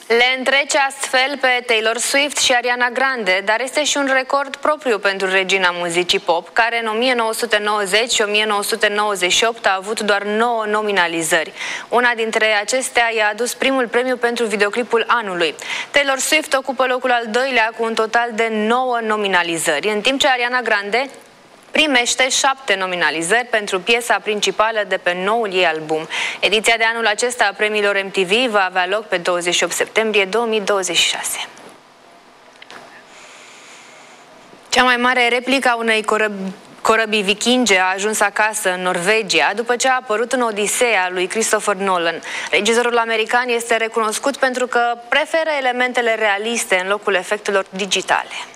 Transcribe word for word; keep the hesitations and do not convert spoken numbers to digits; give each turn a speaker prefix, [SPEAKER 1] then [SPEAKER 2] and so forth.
[SPEAKER 1] Le întrece astfel pe Taylor Swift și Ariana Grande, dar este și un record propriu pentru regina muzicii pop, care în o mie nouă sute nouăzeci și o mie nouă sute nouăzeci și opt a avut doar nouă nominalizări. Una dintre acestea i-a adus primul premiu pentru videoclipul anului. Taylor Swift ocupă locul al doilea cu un total de nouă nominalizări, în timp ce Ariana Grande primește șapte nominalizări pentru piesa principală de pe noul ei album. Ediția de anul acesta a premiilor M T V va avea loc pe douăzeci și opt septembrie două mii douăzeci și șase. Cea mai mare replică a unei corăbii Corăbii vikinge a ajuns acasă în Norvegia după ce a apărut în Odiseea lui Christopher Nolan. Regizorul american este recunoscut pentru că preferă elementele realiste în locul efectelor digitale.